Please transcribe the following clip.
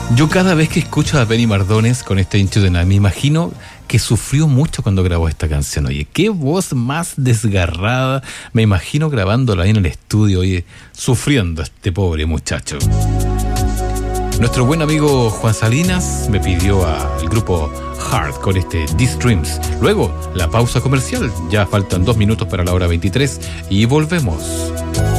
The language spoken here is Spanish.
Yo cada vez que escucho a Benny Mardones con este Into the Night, me imagino que sufrió mucho cuando grabó esta canción. Oye, qué voz más desgarrada. Me imagino grabándola ahí en el estudio, oye, sufriendo este pobre muchacho. Nuestro buen amigo Juan Salinas me pidió al grupo Heart con este These Dreams. Luego, la pausa comercial. Ya faltan 2 minutos para la hora 23 y volvemos.